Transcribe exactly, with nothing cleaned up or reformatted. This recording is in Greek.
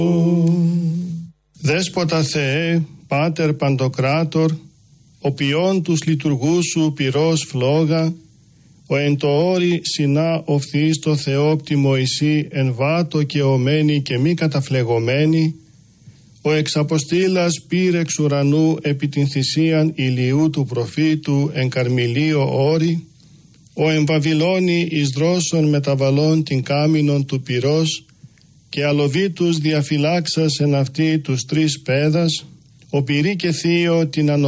Δέσποτα Θεέ, Πάτερ Παντοκράτορ, ο ποιόν τους λειτουργούς σου πυρός φλόγα, ο εν το όρι συνά οφθείς το Θεόπτη Μωυσή εν βάτο και ομένη και μη καταφλεγωμένη, ο εξαποστήλας πήρε εξ ουρανού επί την θυσίαν ηλιού του προφήτου εν Καρμιλίο όρη, ο εν Βαβυλώνη εις δρόσων μεταβαλών την κάμινον του πυρός και αλοβήτους διαφυλάξας εν αυτή τους τρεις πέδας, ο πυρή και θείο την ανο